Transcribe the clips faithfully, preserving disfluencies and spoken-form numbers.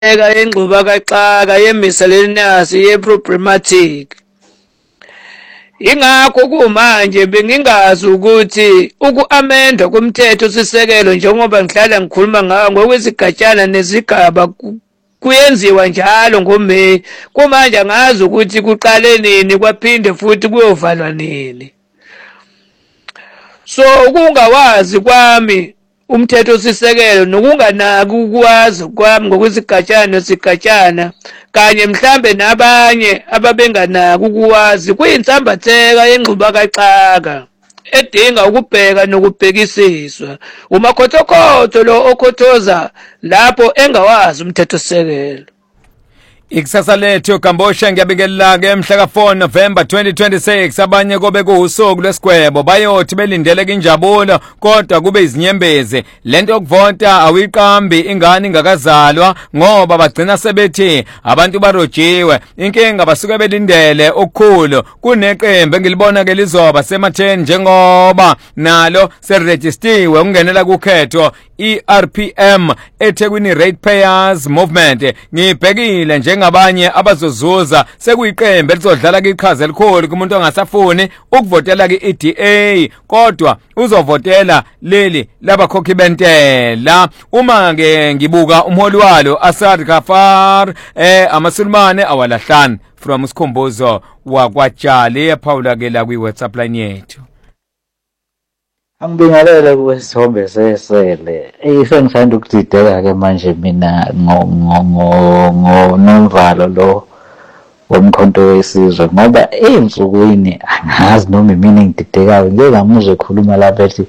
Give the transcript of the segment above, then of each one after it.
yengxubakaxaka ye-miscellaneous ye-problematic. Ingakho kumanje bengingazi ukuthi uku-amendwa komthetho sisekelo njengoba ngihlala ngikhuluma ngawo ngokwezigatshana nezigaba kuyenziwa njalo ngoMeyi. Kumanje angazi ukuthi kuqale nini kwaphinde futhi kuyovalwa nini. So ukungawazi kwami umthetho sisekelo nokunganaki ukwazi kwami ngokwezigatshana nezigatshana kanye mhlambe nabanye ababenganaki ukwazi kuyinsambatheka yengxubakaxaka edinga ukubheka nokubhekisiswa umakhothokotho lo okhothoza lapho engawazi umthetho sisekelo. Ikusasa lethu Kambosha ngiyabingelela ke mhla ka four November twenty twenty-six abanye kobe kuusuku lwesigwebo bayothi belindele injabulo kodwa kube izinyembezi lento yokuvota awiqambi ingane ingakazalwa ngoba bagcina sebethi abantu barojiwe inkinga basuke belindele okukhulu kuneqembu engilibona ke lizoba sematheni njengoba nalo seregistiwe ukungenela kukhetho I R P M eThekwini Ratepayers Movement. Ngibhekile njengabanye abazozuza sekuyiqembu elizodlala iqhaza elikhulu kumuntu ongasafuni ukuvotela ke-E D A kodwa uzovotela leli labakhokhi bentela. Uma ke ngibuka umholi walo Asad Gafar eh amasulmane awalahlani from Sikhumbuzo wakwaJali ephawula ke la kwi-WhatsApp line yethu. Angibingelele kwesithombe sesele. Eyisengisanda ukudideka ke manje mina ngo ngo ngo nomvalo lo womkhonto wesizwe ngoba ensukwini angazi noma mina ngididekayo ngeke ngamuzwe ekhuluma lapha ethi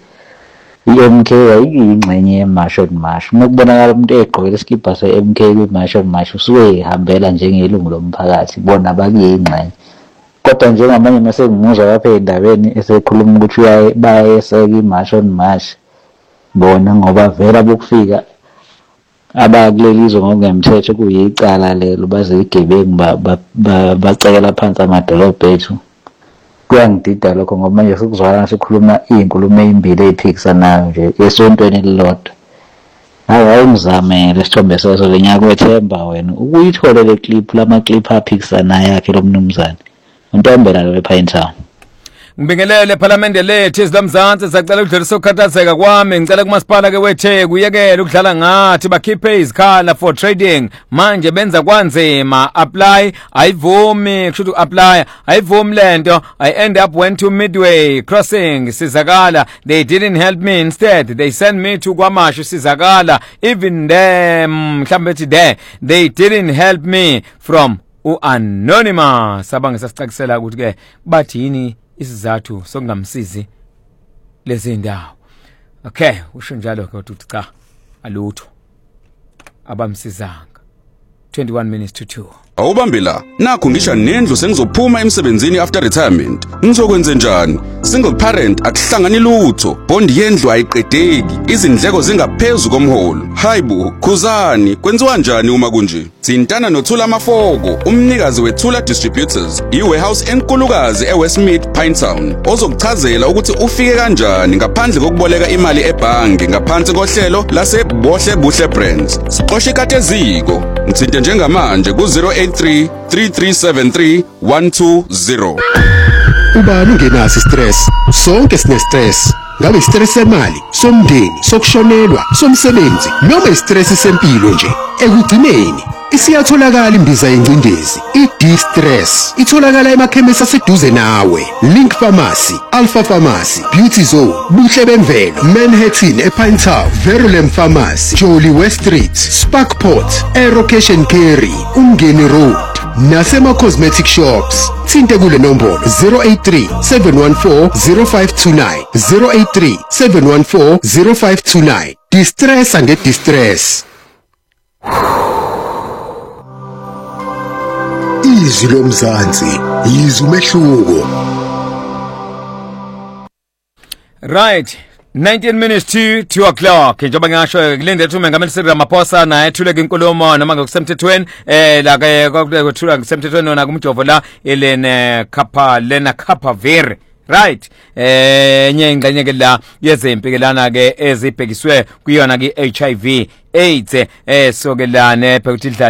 I-M K ayingxenye yeMarch on March. Mukubonakala umuntu egqokile iskipa se-M K kwi-March on March usuke ehambela njengelungu lomphakathi bona bakuyingxenye. Kodwa njengamanye mase ngimuzwa lapha endabeni esekhuluma ukuthi uyaye bayeseka iMarch on March bona ngoba vela bokufika abakulelizwe ngokungemthetho kuyicala lelo baze igebengu bacekela phansi amadolobha ethu. Kuyangidida lokho ngoba manje sikuzwakala sikhuluma izinkulumo ezimbili eziphikisanayo nje esontweni elilodwa. Hayi awungizamele isithombe seso lenyaka wethemba wena ukuyithola le clip lama clip aphikisanayo yakhe lo mnumzane. Ntombela lo ePine Town. Ngibingelele eParliament lethu izlamzansi sacela ukudlulisa ukukhathazeka kwami ngicela kumasipala ke weTheku uyekele ukudlala ngathi bakhiphe izikhala for trading manje benza kwanzima apply ayivumi kusho apply ayivumi lento I end up went to Midway Crossing sizakala they didn't help me instead they sent me to kwamashu sizakala even them mhlambe there they didn't help me from uanonymous sabanga sasicakisela ukuthi ke bathi yini isizathu sokungamsizi lezi ndawo. Okay usho njalo ke uthi cha alutho abamsizanga. twenty-one minutes to two. Awubambela nakho ngisha nendlu sengizophuma emsebenzini after retirement ngizokwenza njani single parent akuhlangani lutho bond yendlu ayiqedeki izindleko zingaphezulu komholo hayibo khuzani kwenziwa njani uma kunje sintana noThula Mafoko umnikazi weThula Distributors iwarehouse enkulukazi eWestmead Pinetown ozokuchazela ukuthi ufike kanjani ngaphandle kokuboleka imali ebhange ngaphansi kohlelo lase Bohle Buhle Brands siqoshe ikhatheziko ngithinte njengamanje ku zero eight three three three seven three one two zero. Ubani ungenaso stress sonke sine stress ngabe stress semali somndeni sokushonelwa somsebenzi noma istress sempilo nje ekugcineni isiyatholakala imbiza yencindezi i-D-Stress itholakala emakhemisi aseduze nawe Link Pharmacy Alpha Pharmacy Beauty Zone Buhle Bemvelo Manhattan ePine Town Verulam Pharmacy Jolly West Street Sparkport Aerocation Carry Umngeni Road nasema cosmetic shops thinte kule nombolo zero eight three seven one four zero five two nine zero eight three seven one four zero five two nine. D-Stress and D-Stress. Izwi lomzansi yizwi umehluko. Right, nineteen minutes to two o'clock. Njoba ngasho kulinde thume ngamelisiri Ramaphosa na ethuleke inkulumo noma ngokusemthethweni eh la ke kwethula ngokusemthethweni nona kumjovo la elene Kapha lena Kapha Vere right eh enye ingxenye ke la yezempilana ke ezibhekiswe kuyona ke H I V AIDS eh so ke la ne phekuthi